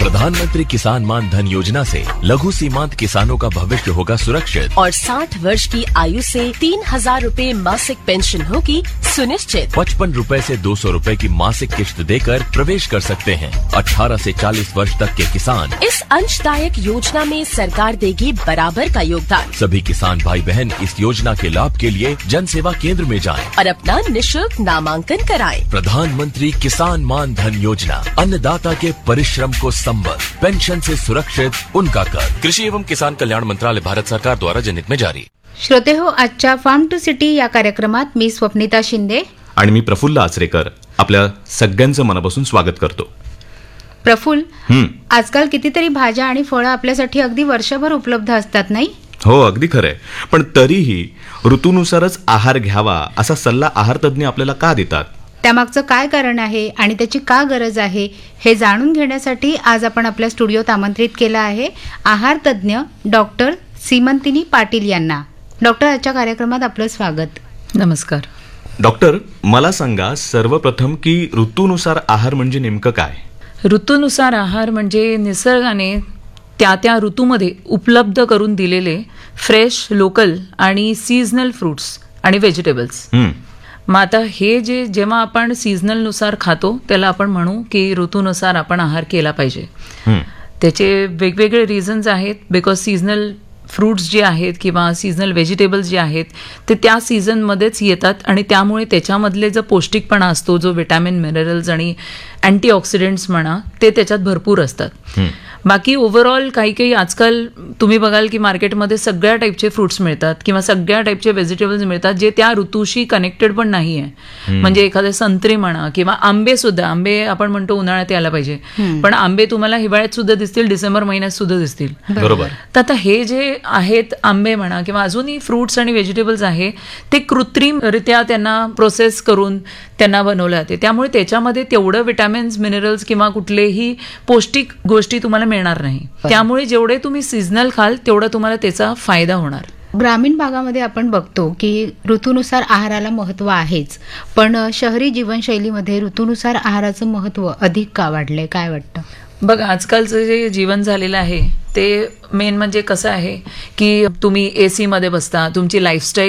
प्रधानमंत्री किसान मान धन योजना से लघु सीमांत किसानों का भविष्य होगा सुरक्षित और 60 वर्ष की आयु से 3,000 रूपए मासिक पेंशन होगी सुनिश्चित। 55 रूपए से 200 रूपए की मासिक किश्त देकर प्रवेश कर सकते हैं। 18 से 40 वर्ष तक के किसान इस अंशदायक योजना में सरकार देगी बराबर का योगदान। सभी किसान भाई बहन इस योजना के लाभ के लिए जन सेवा केंद्र में जाएं और अपना निशुल्क नामांकन कराएं। प्रधानमंत्री किसान मान धन योजना, अन्नदाता के परिश्रम को संबल, पेंशन से सुरक्षित उनका कर। कृषि एवं किसान कल्याण मंत्रालय, भारत सरकार द्वारा जनहित में जारी। श्रोते हो, आजच्या फार्म टू सिटी या कार्यक्रमात मी स्वप्निता शिंदे आणि मी प्रफुल्ल आचरेकर आपल्या सगळ्यांचं मनापासून स्वागत करतो। प्रफुल्ल, आजकाल कितीतरी भाज्या आणि फळं आपल्यासाठी अगदी वर्षभर उपलब्ध असतात, नाही? हो, अगदी खरंय। पण तरीही ऋतूनुसारच आहार घ्यावा असा सल्ला आहार तज्ञ आपल्याला का देतात? त्यामागचं काय कारण आहे आणि त्याची का गरज आहे हे जाणून घेण्यासाठी आज आपण आपल्या स्टुडिओत आमंत्रित केलं आहे आहार तज्ञ डॉक्टर सीमंतिनी पाटील यांना। डॉक्टर, आजच्या कार्यक्रमात आपलं स्वागत। नमस्कार डॉक्टर, मला सांगा सर्वप्रथम की ऋतूनुसार आहार म्हणजे नेमकं काय? ऋतूनुसार आहार म्हणजे निसर्गाने त्या ऋतूमध्ये उपलब्ध करून दिलेले फ्रेश, लोकल आणि सीझनल फ्रुट्स आणि व्हेजिटेबल्स। मग आता हे जेव्हा आपण सीझनलनुसार खातो त्याला आपण म्हणू की ऋतूनुसार आपण आहार केला पाहिजे। त्याचे वेगवेगळे रिझन्स आहेत, बिकॉज सीझनल फ्रूट्स जे आहेत किंवा सीझनल व्हेजिटेबल्स जे आहेत ते त्या सीझनमध्येच येतात आणि त्यामुळे त्याच्यामधले जो पौष्टिकपणा असतो, जो विटॅमिन, मिनरल्स आणि अँटीऑक्सिडंट्स म्हणा, ते त्याच्यात भरपूर असतात। बाकी ओव्हरऑल काही आजकाल तुम्ही बघाल की मार्केटमध्ये सगळ्या टाईपचे फ्रुट्स मिळतात किंवा सगळ्या टाईपचे व्हेजिटेबल्स मिळतात जे त्या ऋतूशी कनेक्टेड पण नाही आहे। म्हणजे एखादे संत्री म्हणा किंवा आंबे सुद्धा, आंबे आपण म्हणतो उन्हाळ्यात यायला पाहिजे, पण आंबे तुम्हाला हिवाळ्यात सुद्धा दिसतील, डिसेंबर महिन्यात सुद्धा दिसतील। बरोबर। तर आता हे जे आहेत आंबे म्हणा किंवा अजूनही फ्रुट्स आणि व्हेजिटेबल्स आहे ते कृत्रिमरित्या त्यांना प्रोसेस करून त्यांना बनवलं जाते, त्यामुळे त्याच्यामध्ये तेवढं विटॅमिन्स, मिनरल्स किंवा कुठलेही पौष्टिक गोष्टी तुम्हाला मिळणार नाही। त्यामुळे जेवढे तुम्ही सीझनल खाल तेवढा तुम्हाला त्याचा फायदा होणार। ग्रामीण भागामध्ये आपण बघतो की ऋतूनुसार आहाराला महत्त्व आहेच, पण शहरी जीवनशैलीमध्ये ऋतूनुसार आहाराचं महत्त्व अधिक का वाढलंय, काय वाटतं? बघा, आजकालचं जे जीवन झालेलं आहे ते मेन म्हणजे कसं आहे की तुम्ही AC मध्ये बसता, तुमची लाईफस्टाईल